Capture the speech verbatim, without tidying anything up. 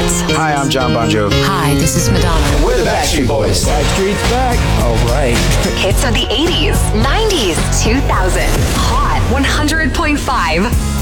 hot. Hi, I'm John Bon Jovi. Hi, this is Madonna. And we're the Backstreet Boys. Backstreet's back. All right. Hits of the eighties, nineties, two thousand. Hot one hundred point five.